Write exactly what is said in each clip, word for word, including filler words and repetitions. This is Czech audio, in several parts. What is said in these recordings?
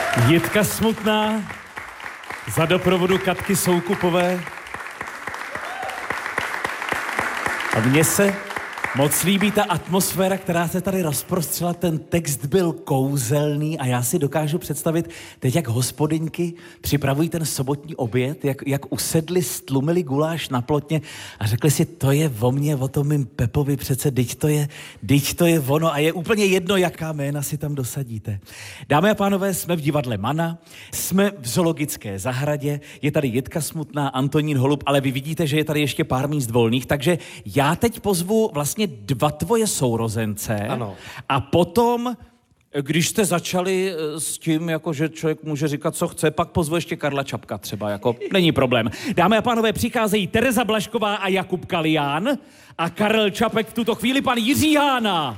Jitka Smutná za doprovodu Katky Soukupové. A mně se moc líbí ta atmosféra, která se tady rozprostřela. Ten text byl kouzelný a já si dokážu představit teď, jak hospodyňky připravují ten sobotní oběd, jak, jak usedli, stlumili guláš na plotně a řekli si, to je o mně, o tom mým Pepovi přece, dyť to je, dyť to je ono a je úplně jedno, jaká jména si tam dosadíte. Dámy a pánové, jsme v divadle Mana, jsme v zoologické zahradě, je tady Jitka Smutná, Antonín Holub, ale vy vidíte, že je tady ještě pár míst volných, takže já teď pozvu vlastně dva tvoje sourozence. Ano. A potom, když jste začali s tím, jako, že člověk může říkat, co chce, pak pozvu ještě Karla Čapka třeba, jako není problém. Dámy a pánové, přicházejí Tereza Blašková a Jakub Kalián a Karel Čapek, v tuto chvíli pan Jiří Hána.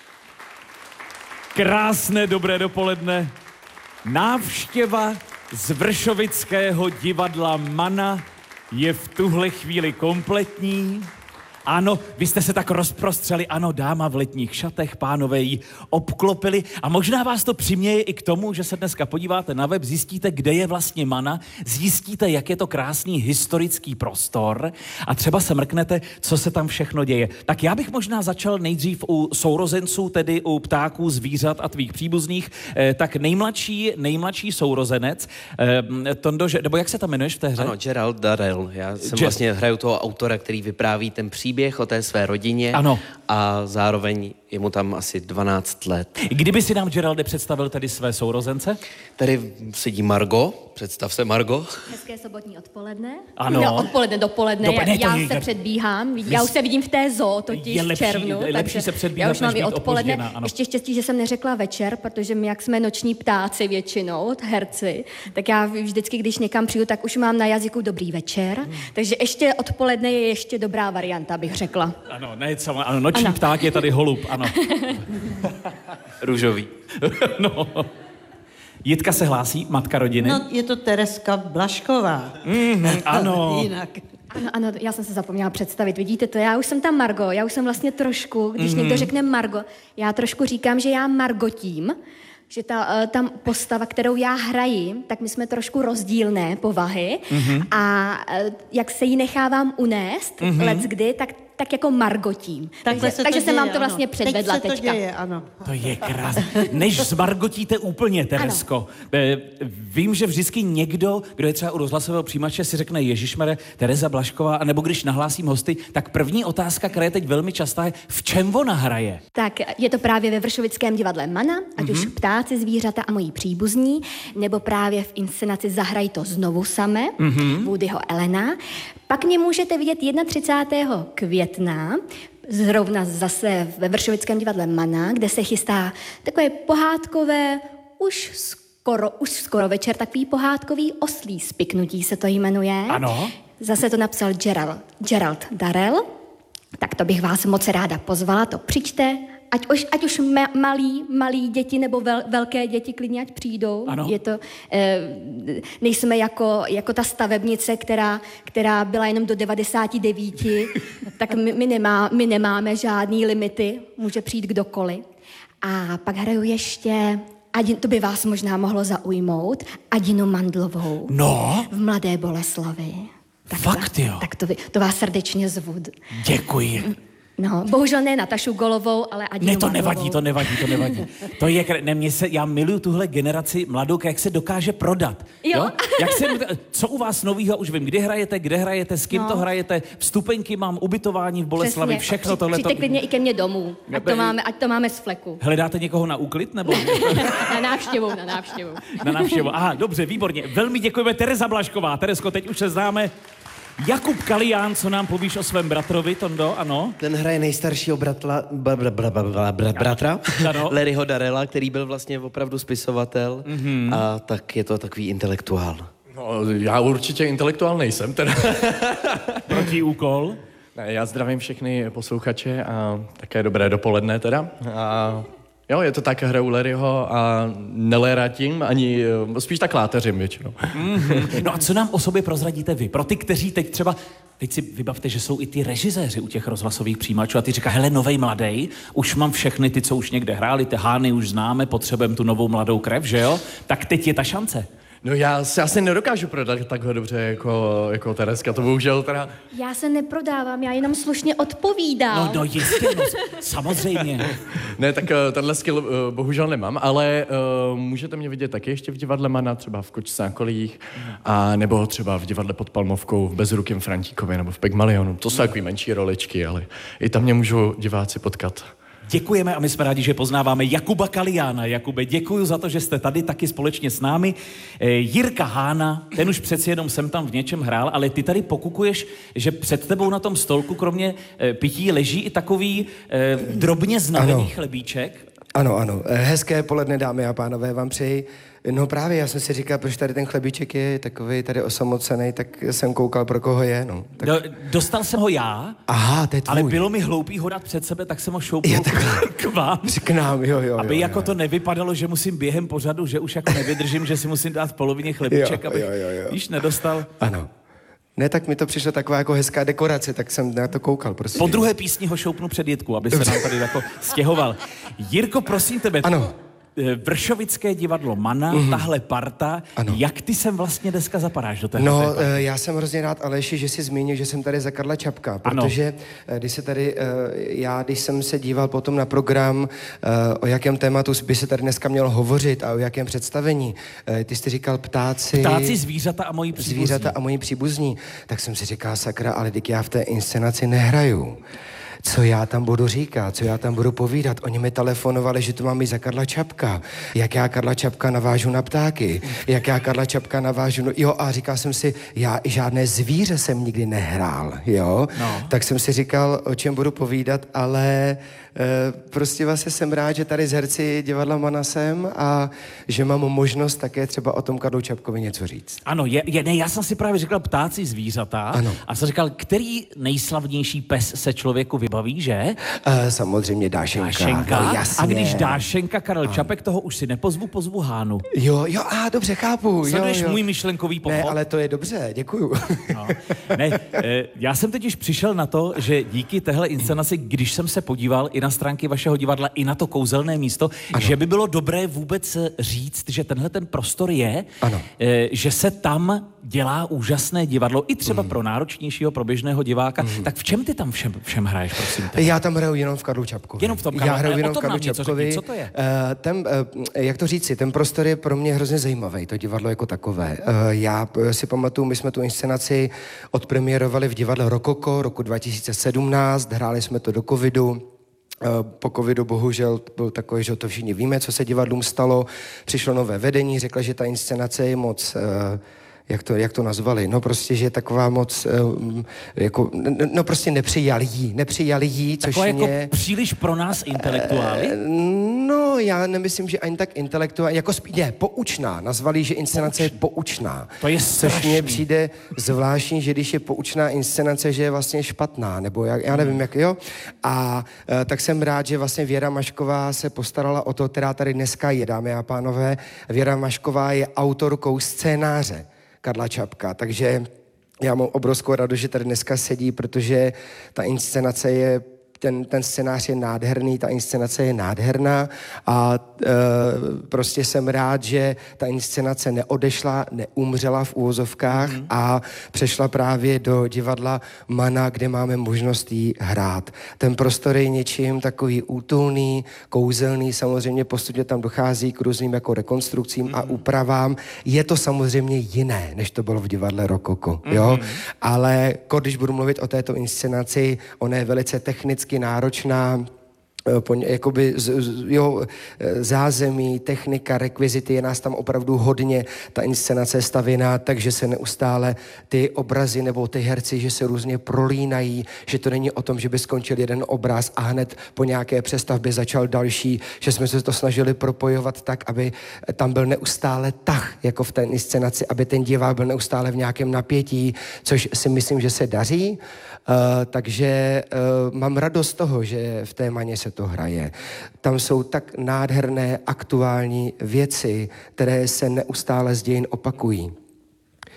Krásné dobré dopoledne. Návštěva z Vršovického divadla Mana je v tuhle chvíli kompletní. Ano, vy jste se tak rozprostřeli, ano, dáma v letních šatech, pánové ji obklopili a možná vás to přiměje i k tomu, že se dneska podíváte na web, zjistíte, kde je vlastně Mana, zjistíte, jak je to krásný historický prostor a třeba se mrknete, co se tam všechno děje. Tak já bych možná začal nejdřív u sourozenců, tedy u ptáků, zvířat a tvých příbuzných. Eh, tak nejmladší, nejmladší sourozenec, eh, Tondo, že, nebo jak se tam jmenuješ v té hře? Ano, Gerald Darrell. Já jsem Ger- vlastně hraju toho autora, který vypráví ten příběh o té své rodině. Ano. A zároveň je mu tam asi dvanáct let. Kdyby si nám, Geralde, představil tedy své sourozence? Tady sedí Margo. Představ se, Margo. Hezké sobotní odpoledne. Ano. No, odpoledne, dopoledne. Dopo- ne, to já je- se předbíhám. Já už se vidím v té zoo, totiž Je lepší- v červnu. je lepší takže se předbíhat, já už mám než i být odpoledne. opožděná, ano. Ještě štěstí, že jsem neřekla večer, protože my, jak jsme noční ptáci většinou, herci, tak já vždycky, když někam přijdu, tak už mám na jazyku dobrý večer. Hmm. Takže ještě odpoledne je ještě dobrá varianta, bych řekla. Ano, ne, samo, ano, noční Ano. pták je tady holub, ano. Růžový. No. Jitka se hlásí, matka rodiny. No, je to Tereska Blašková. Mm, ano. Jinak. Ano, ano, já jsem se zapomněla představit. Vidíte to, já už jsem tam Margo, já už jsem vlastně trošku, když mm-hmm. někdo řekne Margo, já trošku říkám, že já margotím, že ta, uh, tam postava, kterou já hraji, tak my jsme trošku rozdílné povahy mm-hmm. a uh, jak se jí nechávám unést mm-hmm. leckdy, tak tak jako margotím. Takhle takže se takže to jsem děje, vám to vlastně ano. předvedla Teď se teďka. to děje, ano. To je krásné. Než zmargotíte úplně, Teresko. E, vím, že vždycky někdo, kdo je třeba u rozhlasového přijímače, si řekne Ježišmere, Tereza Blašková, anebo když nahlásím hosty, tak první otázka, která je teď velmi častá, je, v čem ona hraje? Tak je to právě ve Vršovickém divadle Mana, ať mm-hmm. už ptáci, zvířata a moji příbuzní, nebo právě v inscenaci Zahraj to znovu same, mm-hmm. Woodyho Allena. Pak mě můžete vidět třicátého prvního května, zrovna zase ve Vršovickém divadle Mana, kde se chystá takové pohádkové, už skoro, už skoro večer, takový pohádkový oslí spiknutí se to jmenuje. Ano. Zase to napsal Gerald, Gerald Darrell, tak to bych vás moc ráda pozvala, to přijďte, ať už, ať už ma, malí, malí děti nebo vel, velké děti klidně ať přijdou. Ano. Je to, eh, nejsme jako, jako ta stavebnice, která, která byla jenom do devadesát devět, tak my, my, nemá, my nemáme žádný limity, může přijít kdokoliv. A pak hraju ještě, Adin, to by vás možná mohlo zaujmout, Adinu Mandlovou. No. V Mladé Boleslavi. Tak Fakt, to, jo? Tak to, to vás srdečně zvu. Děkuji. No, bohužel ne Natašu Golovou, ale Adinu Ne, to Mandlovou. nevadí, to nevadí, to nevadí. To je, kr- ne, mě se, já miluju tuhle generaci mladou, jak se dokáže prodat. Jo. Jak se, co u vás novýho, už vím, kdy hrajete, kde hrajete, s kým No. to hrajete, vstupenky mám, ubytování v Boleslavi, Přesně. všechno Při- tohle. Přijďte klidně i ke mně domů, ať to máme, ať to máme z fleku. Hledáte někoho na úklid, nebo Na návštěvu, na návštěvu. na návštěvu? Aha, dobře, výborně. Velmi děkujeme. Tereza Blašková. Teresko, teď už se známe. Jakub Kalián, co nám povíš o svém bratrovi, Tondo, ano? Ten hraje nejstaršího bratla, bra, bra, bra, bra, bra, bratra, Ano. Larryho Darrella, který byl vlastně opravdu spisovatel Mhm. a tak je to takový intelektuál. No, já určitě intelektuál nejsem, teda. Protiúkol. Ne, já zdravím všechny posluchače a také dobré dopoledne teda. A jo, je to tak, hraju Larryho a nelératím, ani spíš tak láteřím většinou. Mm-hmm. No a co nám o sobě prozradíte vy? Pro ty, kteří teď třeba teď si vybavte, že jsou i ty režiséři u těch rozhlasových přijímačů a ty říká, hele, novej mladej, už mám všechny ty, co už někde hráli, ty Hány už známe, potřebujeme tu novou mladou krev, že jo? Tak teď je ta šance. No já si asi nedokážu prodat takhle dobře jako, jako Tereska, to bohužel teda... Já se neprodávám, já jenom slušně odpovídám. No, no jistě, no, samozřejmě. Ne, tak uh, tenhle skill uh, bohužel nemám, ale uh, můžete mě vidět taky ještě v divadle Mana, třeba v Kočce na kolích, a nebo třeba v divadle pod Palmovkou v Bezrukým Frantíkovi nebo v Pygmalionu. To jsou takový menší roličky, ale i tam mě můžou diváci potkat. Děkujeme a my jsme rádi, že poznáváme Jakuba Kaliána. Jakube, děkuji za to, že jste tady taky společně s námi. E, Jirka Hána, ten už přeci jenom sem tam v něčem hrál, ale ty tady pokukuješ, že před tebou na tom stolku kromě e, pití leží i takový e, drobně znavený ano. chlebíček. Ano, ano. Hezké poledne, dámy a pánové, vám přeji. No právě, já jsem si říkal, proč tady ten chlebíček je takový tady osamocený, tak jsem koukal, pro koho je, no. Tak... Do, dostal jsem ho já, Aha, to je tvůj. Ale bylo mi hloupý ho dát před sebe, tak jsem ho šoupnul k vám. K nám, jo, jo, aby jo, jako jo. to nevypadalo, že musím během pořadu, že už jako nevydržím, že si musím dát v polovině chlebíček, jo, abych jo, jo, jo. již nedostal. Ano. Ne, tak mi to přišlo taková jako hezká dekorace, tak jsem na to koukal, prostě. Po druhé písni ho šoupnu před Jitku, aby se nám tady jako stěhoval. Jirko, prosím tebe. Ano. Vršovické divadlo Mana, mm-hmm. tahle parta. Ano. Jak ty sem vlastně dneska zapadáš do té No, party? já jsem hrozně rád, Aleši, že jsi zmínil, že jsem tady za Karla Čapka, protože ano. když se tady, já, když jsem se díval potom na program, o jakém tématu by se tady dneska mělo hovořit a o jakém představení, ty jsi říkal ptáci... Ptáci, zvířata a moji příbuzní. Zvířata a moji příbuzní. Tak jsem si říkal, sakra, ale teď já v té inscenaci nehraju. Co já tam budu říkat, co já tam budu povídat. Oni mi telefonovali, že to mám i za Karla Čapka. Jak já Karla Čapka navážu na ptáky. Jak já Karla Čapka navážu... No, jo, a říkal jsem si, já i žádné zvíře jsem nikdy nehrál, jo. No. Tak jsem si říkal, o čem budu povídat, ale e, prostě vlastně jsem rád, že tady z herci divadla Mana jsem a že mám možnost také třeba o tom Karlu Čapkovi něco říct. Ano, je, je, ne, já jsem si právě říkal ptáci, zvířata. Ano. A jsem říkal, který nejslavnější pes se člověku vybaví, že? Uh, samozřejmě Dášenka. Dášenka. No, jasně. A když Dášenka, Karel ano. Čapek, toho už si nepozvu, pozvu Hánu. Jo, jo, a dobře, chápu. Sleduješ jo, jo. můj myšlenkový pochod? Ne, ale to je dobře, děkuju. No. Ne, já jsem teď už přišel na to, že díky téhle inscenaci, když jsem se podíval i na stránky vašeho divadla, i na to kouzelné místo, ano. že by bylo dobré vůbec říct, že tenhle ten prostor je, ano. že se tam dělá úžasné divadlo, i třeba mm. pro náročnějšího, pro běžného diváka. Mm. Tak v čem ty tam všem, všem hraješ, prosím tě? Já tam hraju jenom v Karlu Čapkovi. Jenom v tom Karlu, Já hraju jenom v Karlu Čapkovi. Co to je? Uh, ten, uh, jak to říci, ten prostor je pro mě hrozně zajímavý, to divadlo jako takové. Uh, já si pamatuju, my jsme tu inscenaci odpremiérovali v divadle Rokoko roku dva tisíce sedmnáct, hráli jsme to do covidu. Po covidu bohužel byl takový, že to všichni víme, co se divadlům stalo. Přišlo nové vedení, řekla, že ta inscenace je moc... Uh, Jak to, jak to nazvali? No prostě, že je taková moc, um, jako, no prostě nepřijali jí, nepřijali jí, což Taková mě... jako příliš pro nás intelektuály? No, já nemyslím, že ani tak intelektuální, jako spíš, ne, poučná. Nazvali, že inscenace je poučná. To je strašný. Což mně přijde zvláštní, že když je poučná inscenace, že je vlastně špatná, nebo já, já nevím, jak, jo. A e, tak jsem rád, že vlastně Věra Mašková se postarala o to, která tady dneska je, dámy a pánové. Věra Mašková je autorkou scénáře Karla Čapka, takže já mám obrovskou radost, že tady dneska sedí, protože ta inscenace je, ten, ten scénář je nádherný, ta inscenace je nádherná a e, prostě jsem rád, že ta inscenace neodešla, neumřela v úvozovkách mm-hmm. a přešla právě do divadla Mana, kde máme možnost jí hrát. Ten prostor je něčím takový útulný, kouzelný, samozřejmě postupně tam dochází k různým jako rekonstrukcím mm-hmm. a úpravám. Je to samozřejmě jiné, než to bylo v divadle Rokoko, mm-hmm. jo? Ale když budu mluvit o této inscenaci, ona je velice technicky náročná, jakoby, jo, zázemí, technika, rekvizity, je nás tam opravdu hodně, ta inscenace je stavěná, takže se neustále ty obrazy nebo ty herci, že se různě prolínají, že to není o tom, že by skončil jeden obraz a hned po nějaké přestavbě začal další, že jsme se to snažili propojovat tak, aby tam byl neustále tah, jako v té inscenaci, aby ten divák byl neustále v nějakém napětí, což si myslím, že se daří. Uh, takže uh, mám radost z toho, že v té Maně se to hraje. Tam jsou tak nádherné aktuální věci, které se neustále z dějin opakují.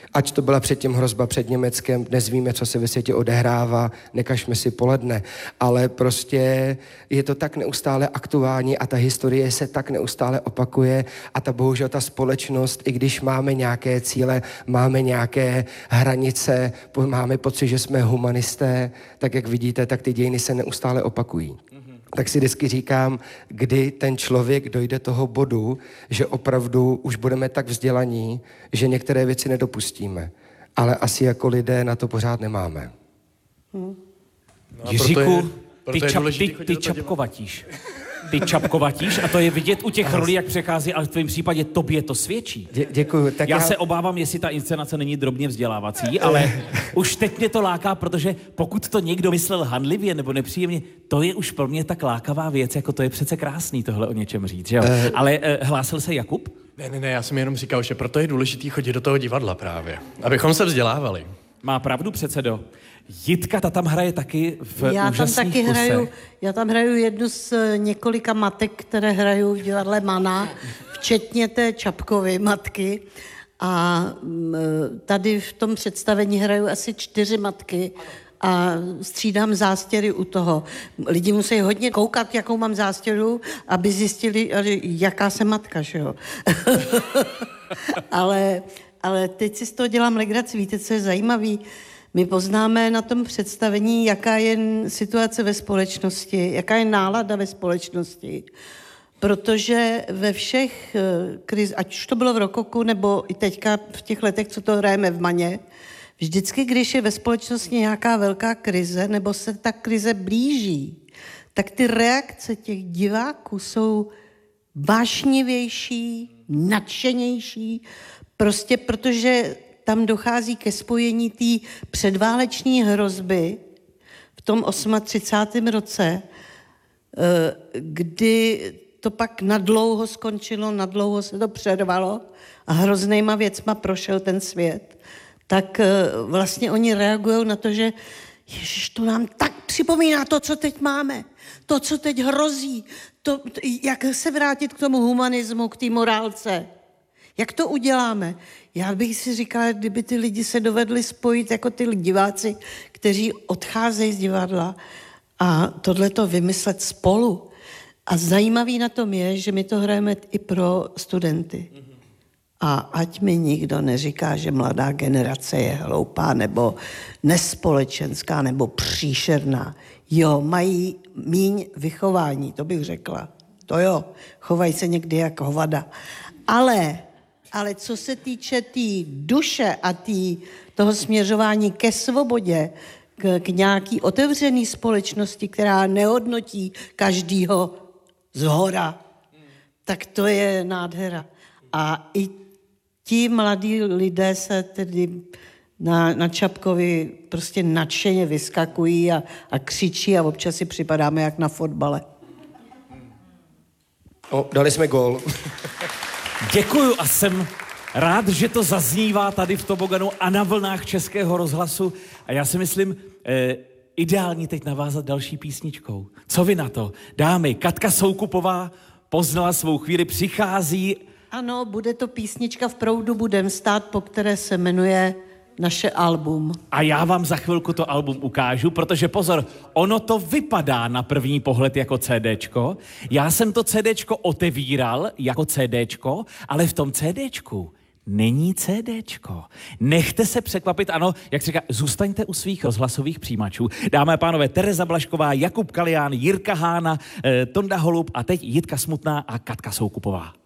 Ať to byla předtím hrozba před Německem, dnes víme, co se ve světě odehrává, nekažme si poledne. Ale prostě je to tak neustále aktuální a ta historie se tak neustále opakuje a ta bohužel ta společnost, i když máme nějaké cíle, máme nějaké hranice, máme pocit, že jsme humanisté, tak jak vidíte, tak ty dějiny se neustále opakují. Tak si vždycky říkám, kdy ten člověk dojde toho bodu, že opravdu už budeme tak vzdělaní, že některé věci nedopustíme. Ale asi jako lidé na to pořád nemáme. Hmm. No Jiříku, ty, čap, ty, ty čapkovatíš. Ty čapkovatíš a to je vidět u těch rolí, jak přechází, ale v tvém případě tobě to svědčí. Dě, děkuju. Tak já, já se obávám, jestli ta inscenace není drobně vzdělávací, ale už teď mě to láká, protože pokud to někdo myslel hanlivě nebo nepříjemně, to je už pro mě tak lákavá věc, jako to je přece krásný tohle o něčem říct, že jo? Uh, ale uh, hlásil se Jakub? Ne, ne, ne, já jsem jenom říkal, že proto je důležitý chodit do toho divadla právě, abychom se vzdělávali. Má pravdu, předsedo. Jitka, ta tam hraje taky v já úžasných tam taky kusech. hraju, Já tam hraju jednu z několika matek, které hraju v divadle Mana, včetně té Čapkovy matky. A tady v tom představení hraju asi čtyři matky a střídám zástěry u toho. Lidi musí hodně koukat, jakou mám zástěru, aby zjistili, jaká jsem matka, že jo. ale, ale teď si z toho dělám legraci. Víte, co je zajímavý? My poznáme na tom představení, jaká je situace ve společnosti, jaká je nálada ve společnosti. Protože ve všech kriz, ať už to bylo v rokoku, nebo i teďka v těch letech, co to hrajeme v Maně, vždycky, když je ve společnosti nějaká velká krize, nebo se ta krize blíží, tak ty reakce těch diváků jsou vášnivější, nadšenější, prostě protože tam dochází ke spojení té předváleční hrozby v tom třicátém osmém roce, kdy to pak nadlouho skončilo, nadlouho se to přervalo a hroznýma věcma prošel ten svět, tak vlastně oni reagují na to, že ježiš, to nám tak připomíná to, co teď máme, to, co teď hrozí, to, jak se vrátit k tomu humanismu, k té morálce. Jak to uděláme? Já bych si říkala, kdyby ty lidi se dovedli spojit jako ty diváci, kteří odcházejí z divadla a tohleto vymyslet spolu. A zajímavý na tom je, že my to hrajeme i pro studenty. A ať mi nikdo neříká, že mladá generace je hloupá nebo nespolečenská nebo příšerná. Jo, mají míň vychování, to bych řekla. To jo, chovají se někdy jako hovada. Ale... Ale co se týče té tý duše a tý, toho směřování ke svobodě, k, k nějaký otevřený společnosti, která nehodnotí každýho zhora, tak to je nádhera. A i ti mladí lidé se tedy na, na Čapkovi prostě nadšeně vyskakují a, a křičí a občas si připadáme jak na fotbale. O, dali jsme gól. Děkuju a jsem rád, že to zaznívá tady v toboganu a na vlnách Českého rozhlasu. A já si myslím, eh, ideální teď navázat další písničkou. Co vy na to? Dámy, Katka Soukupová poznala svou chvíli, přichází. Ano, bude to písnička V proudu budem stát, po které se jmenuje naše album. A já vám za chvilku to album ukážu, protože pozor, ono to vypadá na první pohled jako CDčko. Já jsem to CDčko otevíral jako CDčko, ale v tom CDčku není CDčko. Nechte se překvapit, ano, jak se říká, zůstaňte u svých rozhlasových přijímačů. Dámy a pánové, Tereza Blašková, Jakub Kalián, Jirka Hána, eh, Tonda Holub a teď Jitka Smutná a Katka Soukupová.